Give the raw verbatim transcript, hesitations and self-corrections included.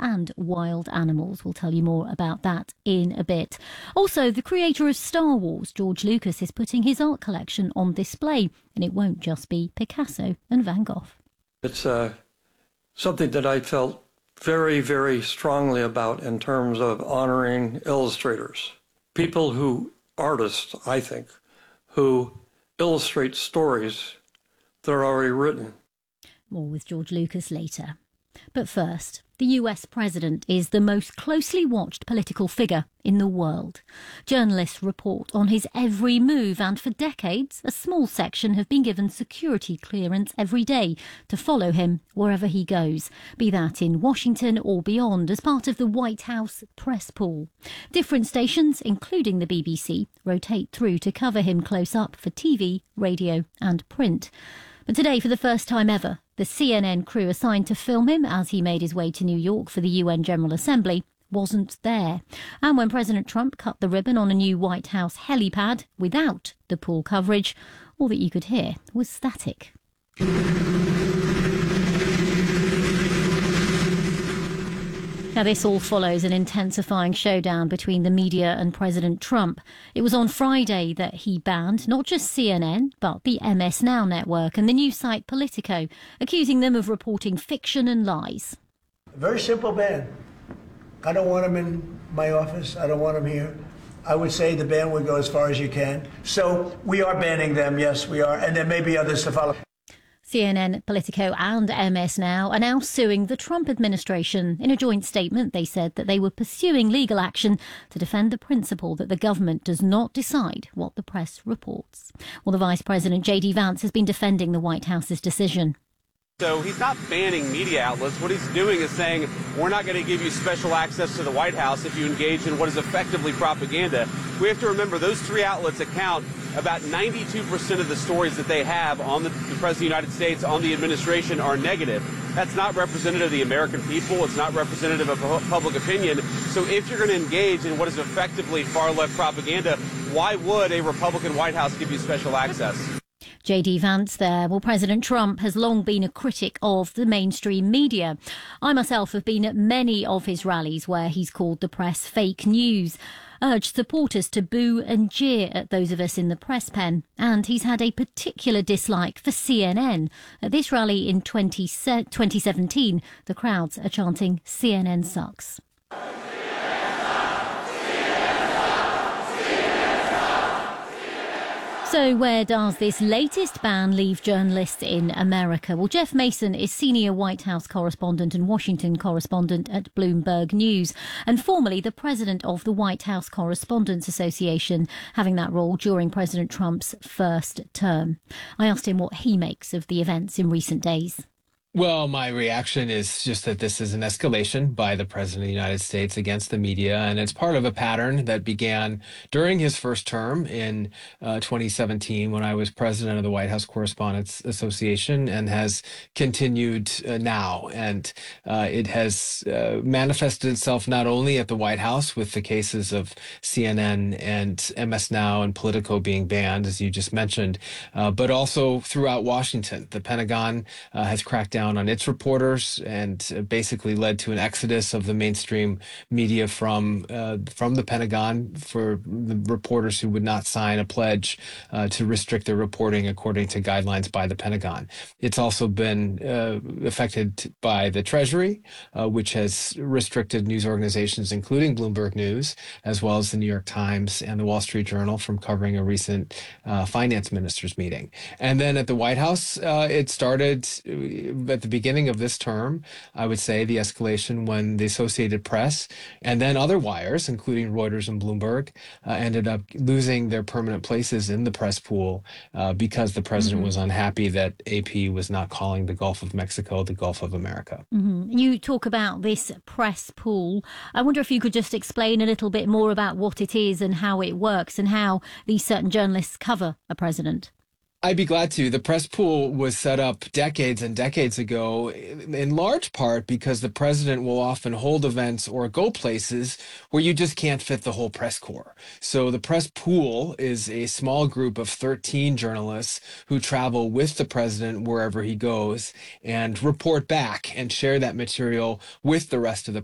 and wild animals. We'll tell you more about that in a bit. Also, the creator of Star Wars, George Lucas, is putting his art collection on display, and it won't just be Picasso and Van Gogh. It's uh, something that I felt very, very strongly about in terms of honoring illustrators. People who, artists, I think, who illustrate stories that are already written. More with George Lucas later. But first, the U S president is the most closely watched political figure in the world. Journalists report on his every move, and for decades, a small section have been given security clearance every day to follow him wherever he goes, be that in Washington or beyond, as part of the White House press pool. Different stations, including the B B C, rotate through to cover him close up for T V, radio and print. But today, for the first time ever, the C N N crew assigned to film him as he made his way to New York for the U N General Assembly wasn't there. And when President Trump cut the ribbon on a new White House helipad without the pool coverage, all that you could hear was static. Now, this all follows an intensifying showdown between the media and President Trump. It was on Friday that he banned not just C N N, but the M S Now network and the news site Politico, accusing them of reporting fiction and lies. A very simple ban. I don't want them in my office. I don't want them here. I would say the ban would go as far as you can. So we are banning them, yes, we are, and there may be others to follow. C N N, Politico and M S Now are now suing the Trump administration. In a joint statement, they said that they were pursuing legal action to defend the principle that the government does not decide what the press reports. Well, the Vice President, J D Vance, has been defending the White House's decision. So he's not banning media outlets. What he's doing is saying, we're not going to give you special access to the White House if you engage in what is effectively propaganda. We have to remember those three outlets account about ninety-two percent of the stories that they have on the, the President of the United States, on the administration, are negative. That's not representative of the American people. It's not representative of public opinion. So if you're going to engage in what is effectively far-left propaganda, why would a Republican White House give you special access? J D Vance there. Well, President Trump has long been a critic of the mainstream media. I myself have been at many of his rallies where he's called the press fake news, urged supporters to boo and jeer at those of us in the press pen, and he's had a particular dislike for C N N. At this rally in twenty seventeen, the crowds are chanting C N N sucks. So where does this latest ban leave journalists in America? Well, Jeff Mason is senior White House correspondent and Washington correspondent at Bloomberg News, and formerly the president of the White House Correspondents Association, having that role during President Trump's first term. I asked him what he makes of the events in recent days. Well, my reaction is just that this is an escalation by the President of the United States against the media, and it's part of a pattern that began during his first term in uh, twenty seventeen when I was president of the White House Correspondents Association, and has continued uh, now. And uh, it has uh, manifested itself not only at the White House with the cases of C N N and M S Now and Politico being banned, as you just mentioned, uh, but also throughout Washington. The Pentagon uh, has cracked down on its reporters and basically led to an exodus of the mainstream media from uh, from the Pentagon for the reporters who would not sign a pledge uh, to restrict their reporting according to guidelines by the Pentagon. It's also been uh, affected by the Treasury, uh, which has restricted news organizations, including Bloomberg News, as well as the New York Times and the Wall Street Journal, from covering a recent uh, finance ministers meeting. And then at the White House, uh, it started at the beginning of this term, I would say, the escalation when the Associated Press and then other wires, including Reuters and Bloomberg, uh, ended up losing their permanent places in the press pool uh, because the president mm-hmm. was unhappy that A P was not calling the Gulf of Mexico the Gulf of America. Mm-hmm. You talk about this press pool. I wonder if you could just explain a little bit more about what it is and how it works and how these certain journalists cover a president. I'd be glad to. The press pool was set up decades and decades ago, in large part because the president will often hold events or go places where you just can't fit the whole press corps. So the press pool is a small group of thirteen journalists who travel with the president wherever he goes and report back and share that material with the rest of the